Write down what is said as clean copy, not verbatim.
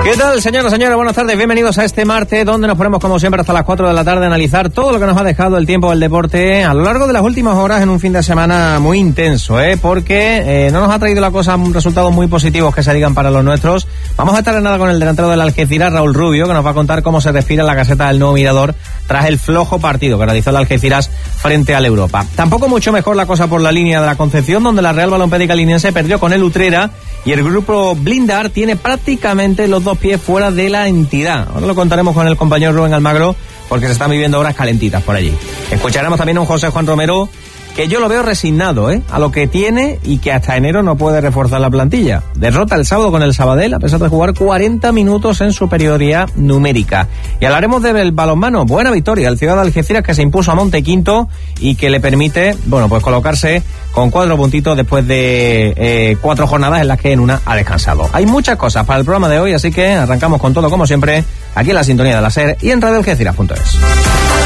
¿Qué tal, señoras y señores? Buenas tardes, bienvenidos a este martes, donde nos ponemos como siempre hasta las 4 de la tarde a analizar todo lo que nos ha dejado el tiempo del deporte a lo largo de las últimas horas en un fin de semana muy intenso, porque no nos ha traído la cosa resultados muy positivos que se digan para los nuestros. Vamos a estar en nada con el delantero del Algeciras, Raúl Rubio, que nos va a contar cómo se respira en la caseta del Nuevo Mirador tras el flojo partido que realizó el Algeciras frente al Europa. Tampoco mucho mejor la cosa por la línea de la Concepción, donde la Real Balompédica Liniense perdió con el Utrera y el grupo Blindar tiene prácticamente los dos pies fuera de la entidad. Ahora lo contaremos con el compañero Rubén Almagro, porque se están viviendo horas calentitas por allí. Escucharemos también a un José Juan Romero, que yo lo veo resignado, a lo que tiene y que hasta enero no puede reforzar la plantilla. Derrota el sábado con el Sabadell, a pesar de jugar 40 minutos en superioridad numérica. Y hablaremos del balonmano. Buena victoria el Ciudad de Algeciras, que se impuso a Montequinto y que le permite, pues colocarse con 4 puntitos después de 4 jornadas en las que en una ha descansado. Hay muchas cosas para el programa de hoy, así que arrancamos con todo como siempre, aquí en la sintonía de la SER y en radioalgeciras.es.